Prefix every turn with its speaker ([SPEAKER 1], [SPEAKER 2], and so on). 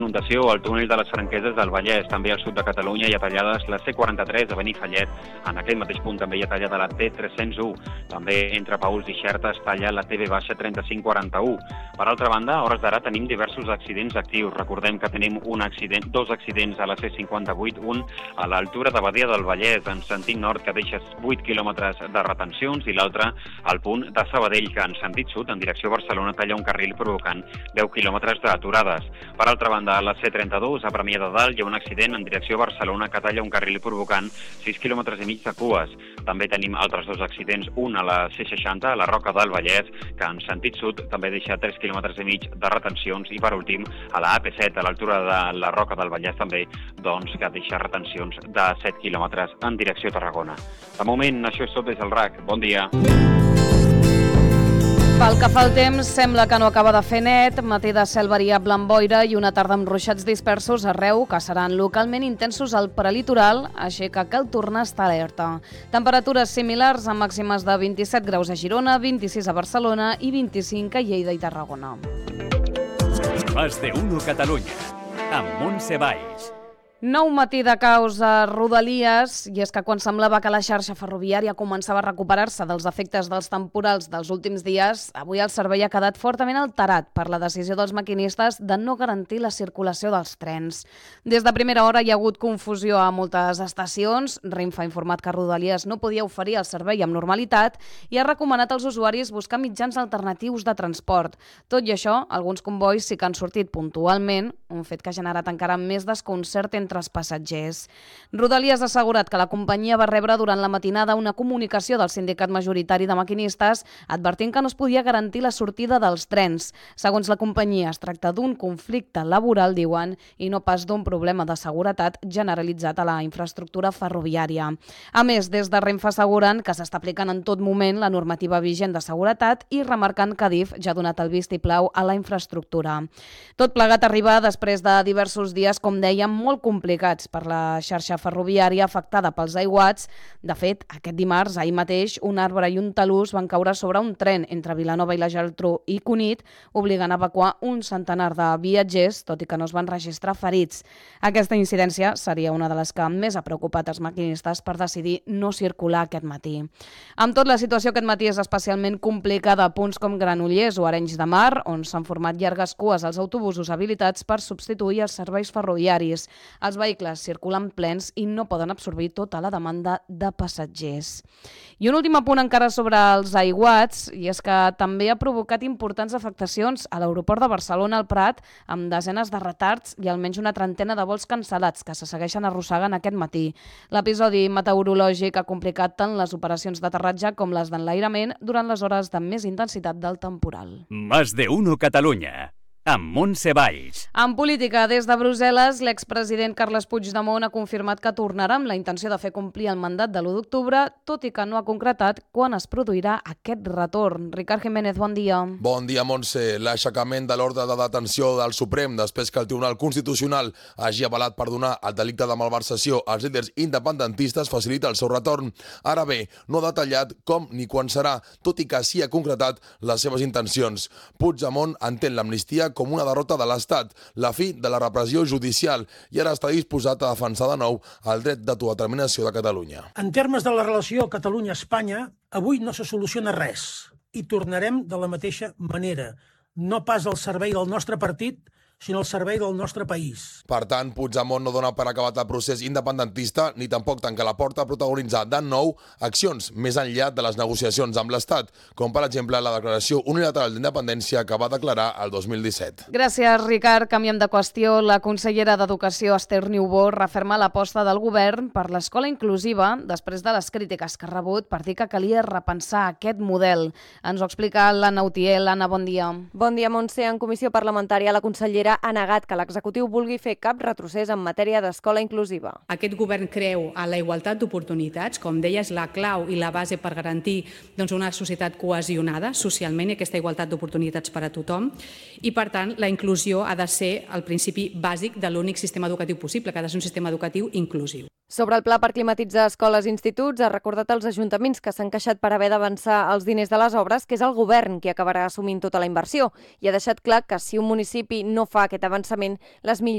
[SPEAKER 1] Inundació al túnel de les Franqueses del Vallès, també al sud de Catalunya hi ha tallades la C43 a Benifallet. En aquest mateix punt també hi ha tallada la T301. També entre Paüls i Xerta es talla la TV-3541. Per altra banda, a hores d'ara tenim diversos accidents actius. Recordem que tenim dos accidents a la C58, un a l'altura de Badia del Vallès, en sentit nord, que deixa 8 quilòmetres de retencions, i l'altre al punt de Sabadell, que en sentit sud, en direcció a Barcelona, talla un carril provocant 10 quilòmetres d'aturades. Per altra banda, a la C32, a Premià de Dalt, hi ha un accident en direcció a Barcelona que talla un carril provocant 6 quilòmetres i mig de cues. També tenim altres dos accidents, un a la C60, a la Roca del Vallès, que en sentit sud també deixa 3 quilòmetres i mig de retencions, i per últim a la AP7, a l'altura de la Roca del Vallès també, doncs, que deixa retencions de 7 quilòmetres en direcció a Tarragona. De moment, això és tot des del RAC. Bon dia.
[SPEAKER 2] Pel que fa al temps, sembla que no acaba de fer net, matí de cel variable amb boira i una tarda amb ruixats dispersos arreu, que seran localment intensos al prelitoral, així que cal tornar a estar alerta. Temperatures similars amb màximes de 27 graus a Girona, 26 a Barcelona i 25 a Lleida i Tarragona.
[SPEAKER 3] Más de uno Catalunya, amb Montse Valls.
[SPEAKER 2] Nou matí de caos a Rodalies, i és que quan semblava que la xarxa ferroviària començava a recuperar-se dels efectes dels temporals dels últims dies, avui el servei ha quedat fortament alterat per la decisió dels maquinistes de no garantir la circulació dels trens. Des de primera hora hi ha hagut confusió a moltes estacions. Renfe ha informat que Rodalies no podia oferir el servei amb normalitat i ha recomanat als usuaris buscar mitjans alternatius de transport. Tot i això, alguns convois sí que han sortit puntualment, un fet que ha generat encara més desconcert entre els passatgers. Rodalies ha assegurat que la companyia va rebre durant la matinada una comunicació del sindicat majoritari de maquinistes advertint que no es podia garantir la sortida dels trens. Segons la companyia, es tracta d'un conflicte laboral, diuen, i no pas d'un problema de seguretat generalitzat a la infraestructura ferroviària. A més, des de Renfe asseguren que s'està aplicant en tot moment la normativa vigent de seguretat i remarcant que Adif ja ha donat el vistiplau a la infraestructura. Tot plegat arriba després de diversos dies, com dèiem, molt complicats per la xarxa ferroviària afectada pels aiguats. De fet, aquest dimarts, ahir mateix, un arbre i un talús van caure sobre un tren entre Vilanova i la Geltrú i Cunit, obligant a evacuar un centenar de viatgers, tot i que no es van registrar ferits. Aquesta incidència seria una de les que més ha preocupat els maquinistes per decidir no circular aquest matí. Amb tot, la situació aquest matí és especialment complicada a punts com Granollers o Arenys de Mar, on s'han format llargues cues als autobusos habilitats per substituir els serveis ferroviaris. Els vehicles circulen plens i no poden absorbir tota la demanda de passatgers. I un últim apunt encara sobre els aiguats, i és que també ha provocat importants afectacions a l'aeroport de Barcelona al Prat, amb desenes de retards i almenys una trentena de vols cancel·lats que se segueixen arrossegant aquest matí. L'episodi meteorològic ha complicat tant les operacions d'aterratge com les d'enlairament durant les hores de més intensitat del temporal.
[SPEAKER 3] Más de uno Catalunya, amb Montse Valls.
[SPEAKER 2] En política, des de Brussel·les, l'expresident Carles Puigdemont ha confirmat que tornarà amb la intenció de fer complir el mandat de l'1 d'octubre, tot i que no ha concretat quan es produirà aquest retorn. Ricard Jiménez, bon dia.
[SPEAKER 4] Bon dia, Montse. L'aixecament de l'ordre de detenció del Suprem després que el Tribunal Constitucional hagi avalat per donar el delicte de malversació als líders independentistes facilita el seu retorn. Ara bé, no ha detallat com ni quan serà, tot i que sí ha concretat les seves intencions. Puigdemont entén l'amnistia com una derrota de l'Estat, la fi de la repressió judicial, i ara està disposat a defensar de nou el dret d'autodeterminació de Catalunya.
[SPEAKER 5] En termes de la relació Catalunya-Espanya, avui no se soluciona res i tornarem de la mateixa manera, no pas al servei del nostre partit, sinó al servei del nostre país.
[SPEAKER 4] Per tant, Puigdemont no dona per acabat el procés independentista ni tampoc tanca la porta a protagonitzar de nou accions més enllà de les negociacions amb l'Estat, com per exemple la declaració unilateral d'independència que va declarar el 2017.
[SPEAKER 2] Gràcies, Ricard. Canviem de qüestió. La consellera d'Educació, Esther Niubó, referma l'aposta del govern per l'escola inclusiva després de les crítiques que ha rebut per dir que calia repensar aquest model. Ens ho explica l'Anna Utiel. Anna, bon dia.
[SPEAKER 6] Bon dia, Montse. En comissió parlamentària, la consellera ha negat que l'executiu vulgui fer cap retrocés en matèria d'escola inclusiva.
[SPEAKER 7] Aquest govern creu en la igualtat d'oportunitats, com deies, la clau i la base per garantir una societat cohesionada socialment i aquesta igualtat d'oportunitats per a tothom. I, per tant, la inclusió ha de ser el principi bàsic de l'únic sistema educatiu possible, que ha de ser un sistema educatiu inclusiu.
[SPEAKER 6] Sobre el pla per climatitzar escoles i instituts, ha recordat als ajuntaments que s'han queixat per haver d'avançar els diners de les obres, que és el govern qui acabarà assumint tota la inversió, i ha deixat clar que si un municipi no fa aquest avançament, les millores